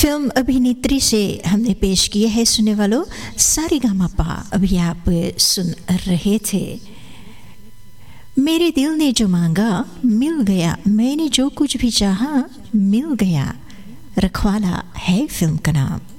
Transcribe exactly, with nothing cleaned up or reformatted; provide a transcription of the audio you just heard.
Film अभिनेत्री से हमने पेश किए हैं सुनने वालों सारेगामापा। अभी आप सुन रहे थे मेरे दिल ने जो मांगा मिल गया, मैंने जो कुछ भी चाहा मिल गया, रखवाला है फिल्म का नाम।